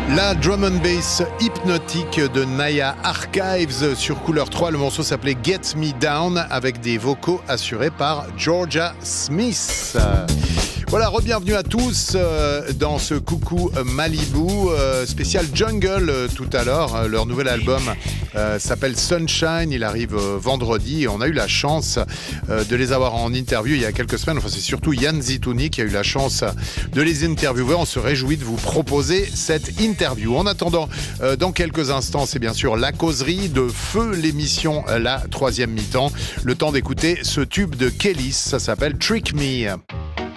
La drum and bass hypnotique de Naya Archives sur Couleur 3. Le morceau s'appelait Get Me Down avec des vocaux assurés par Georgia Smith. Voilà, re-bienvenue à tous dans ce Coucou Malibu spécial Jungle tout à l'heure. Leur nouvel album s'appelle Sunshine, il arrive vendredi et on a eu la chance de les avoir en interview il y a quelques semaines. Enfin, c'est surtout Yann Zitouni qui a eu la chance de les interviewer. On se réjouit de vous proposer cette interview. En attendant, dans quelques instants, c'est bien sûr la causerie de Feu, l'émission La Troisième Mi-temps. Le temps d'écouter ce tube de Kélis, ça s'appelle Trick Me.